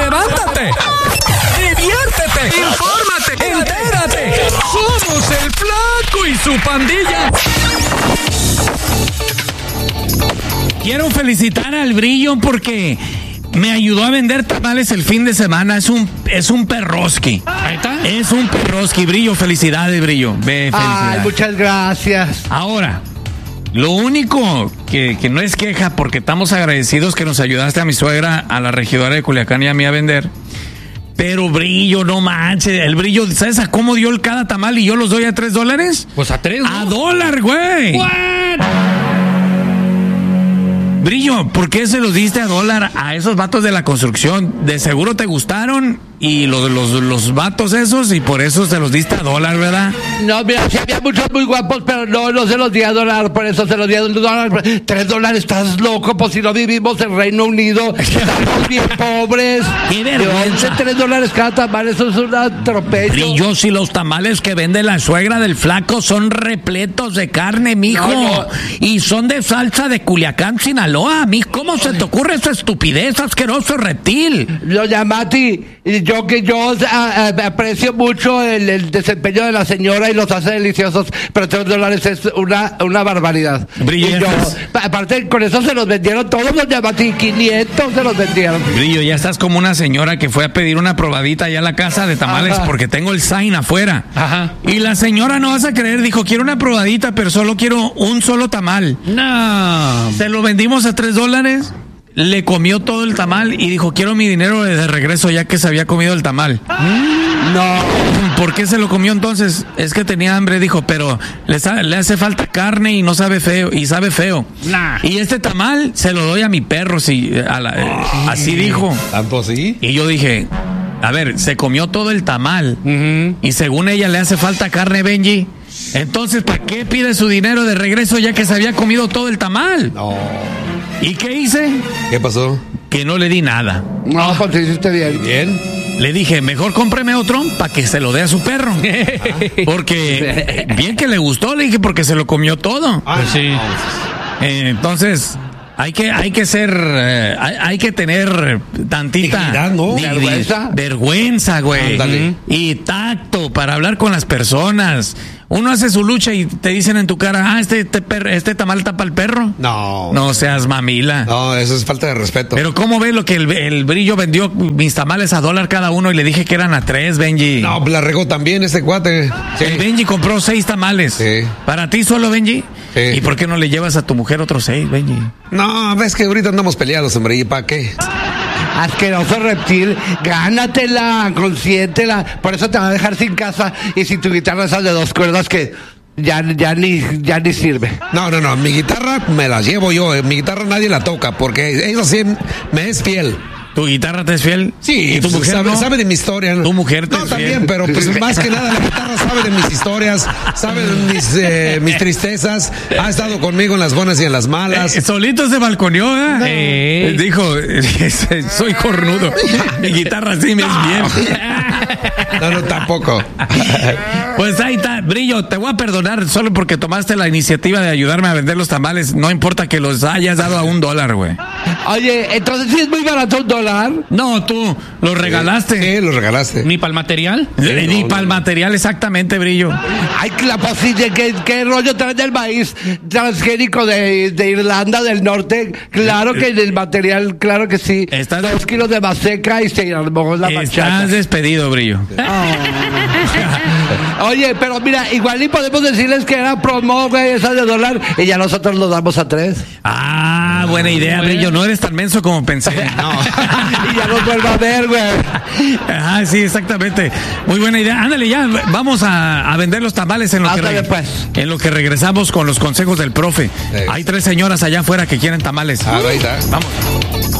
levántate, diviértete, infórmate, entérate. Somos el Flaco y su pandilla. Quiero felicitar al Brillo porque me ayudó a vender tamales el fin de semana. Es un perroski. Ahí está. Es un perroski, Brillo. Felicidades, Brillo. Felicidades. Ay, muchas gracias. Ahora, lo único que no es queja, porque estamos agradecidos que nos ayudaste a mi suegra, a la regidora de Culiacán y a mí a vender. Pero Brillo, no manches. El Brillo, ¿sabes a cómo dio el cada tamal y yo los doy a $3? Pues a 3, ¿no? ¡A $1, güey! What? Brillo, ¿por qué se los diste a $1 a esos vatos de la construcción? De seguro te gustaron y los vatos esos, y por eso se los diste a $1, ¿verdad? No, mira, sí había muchos muy guapos, pero no se los di a $1, por eso se los di a $1. $3, estás loco, pues si no vivimos en Reino Unido, estamos bien pobres. ¡Qué vergüenza! $3 cada tamal, eso es un atropello. Brillo, si los tamales que vende la suegra del Flaco son repletos de carne, mijo, No. y son de salsa de Culiacán, Sinaloa, mijo. ¿Cómo se te ocurre esa estupidez, asqueroso reptil? Doña Mati, yo aprecio mucho el desempeño de la señora y los hace deliciosos, pero $3 es una barbaridad. Brillo, Y aparte, con eso se los vendieron todos, doña Mati, 500 se los vendieron. Brillo, ya estás como una señora que fue a pedir una probadita allá a la casa de tamales. Ajá. Porque tengo el sign afuera. Ajá. Y la señora, no vas a creer, dijo, quiero una probadita, pero solo quiero un solo tamal. No. Se lo vendimos a $3, le comió todo el tamal y dijo, quiero mi dinero de regreso ya que se había comido el tamal. No. ¿Por qué se lo comió entonces? Es que tenía hambre, dijo, pero le hace falta carne y no sabe feo, y sabe feo. Nah. Y este tamal se lo doy a mi perro, así dijo. ¿Tanto así? Y yo dije, a ver, se comió todo el tamal y según ella le hace falta carne, Benji. Entonces, ¿para qué pide su dinero de regreso ya que se había comido todo el tamal? No. ¿Y qué hice? ¿Qué pasó? Que no le di nada. No, pues hiciste bien. Bien. Le dije, mejor cómpreme otro para que se lo dé a su perro. Porque bien que le gustó, le dije, porque se lo comió todo. Pues sí. Entonces, hay que ser, hay que tener tantita Dignidad, ¿no? Vergüenza, güey. Ándale. Y tacto para hablar con las personas. Uno hace su lucha y te dicen en tu cara, este tamal tapa al perro. No. No seas mamila. No, eso es falta de respeto. Pero ¿cómo ves lo que el Brillo vendió mis tamales a $1 cada uno y le dije que eran a 3, Benji? No, la regó también este cuate. Sí. El Benji compró 6 tamales. Sí. ¿Para ti solo, Benji? Sí. ¿Y por qué no le llevas a tu mujer otros 6, Benji? No, ves que ahorita andamos peleados, hombre. ¿Y para qué? Asqueroso reptil, gánatela, consiéntela. Por eso te va a dejar sin casa y sin tu guitarra esas de 2 cuerdas que ya ni sirve. No. Mi guitarra me la llevo yo. Mi guitarra nadie la toca porque eso sí me es fiel. ¿Tu guitarra te es fiel? Sí, ¿Y tu mujer sabe, no? sabe de mi historia. ¿Tu mujer te No, es también, fiel? pero pues más que nada la guitarra sabe de mis historias, sabe de mis tristezas, ha estado conmigo en las buenas y en las malas. Solito se balconeó, ¿eh? Dijo, soy cornudo. Mi guitarra sí me es bien. No, tampoco. Pues ahí está, Brillo, te voy a perdonar solo porque tomaste la iniciativa de ayudarme a vender los tamales. No importa que los hayas dado a $1, güey. Oye, entonces sí es muy barato $1. No, tú los regalaste. Sí, lo regalaste. ¿Ni para el material? Ni para el material, exactamente, Brillo. Ay, la pasilla, ¿qué rollo trae del maíz transgénico de Irlanda del Norte? Claro que el material, claro que sí. 2 kilos de maseca y se armó la bachata. Estás despedido, Brillo. Oye, pero mira, igual y podemos decirles que era promo, güey, esa de $1 y ya nosotros lo damos a 3. Ah, buena idea, Brillo. No eres tan menso como pensé. No. Y ya nos vuelva a ver, güey. Ah, sí, exactamente. Muy buena idea. Ándale, ya vamos a vender los tamales en lo que regresamos con los consejos del profe. Hay 3 señoras allá afuera que quieren tamales. Ahí está. Vamos.